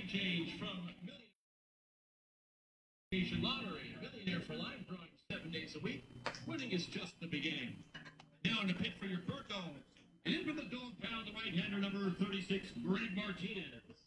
name change from Millionaire Lottery. Millionaire for Life, drawing 7 days a week. Winning is just the beginning. Now in the pit for your Burkos. And in from the dog pound, the right-hander number 36, Greg Martinez.